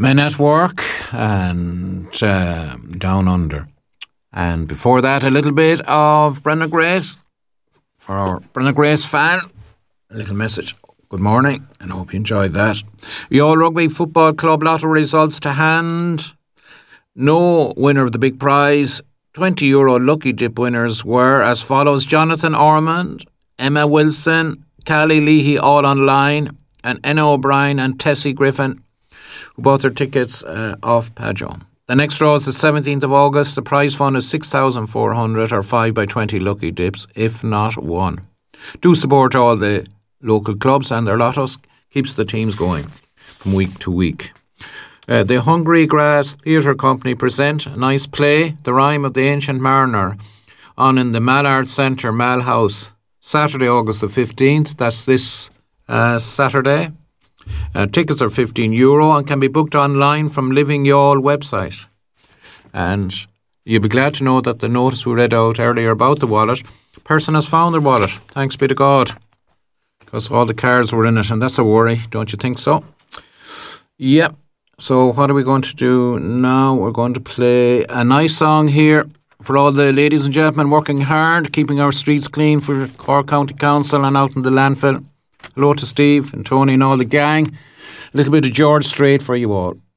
Men at Work and Down Under. And before that, a little bit of Brendan Grace. For our Brendan Grace fan, a little message. Good morning, and I hope you enjoyed that. Youall Rugby Football Club lotto results to hand. No winner of the big prize. €20 lucky dip winners were as follows: Jonathan Ormond, Emma Wilson, Callie Leahy all online, and Enna O'Brien and Tessie Griffin, who bought their tickets off Pajo. The next draw is the 17th of August. The prize fund is 6,400 or 5 by 20 lucky dips, if not one. Do support all the local clubs and their lottos. Keeps the teams going from week to week. The Hungry Grass Theatre Company present a nice play, The Rime of the Ancient Mariner, on in the Mallard Centre, Mal House, Saturday, August the 15th. That's this Saturday. Tickets are €15 and can be booked online from Living Youall website. And you'll be glad to know that the notice we read out earlier about the wallet, person has found their wallet, thanks be to God, because all the cards were in it, and that's a worry, don't you think so? Yep. So what are we going to do now? We're going to play a nice song here for all the ladies and gentlemen working hard, keeping our streets clean for Cork County Council and out in the landfill. Hello to Steve and Tony and all the gang. A little bit of George Strait for you all.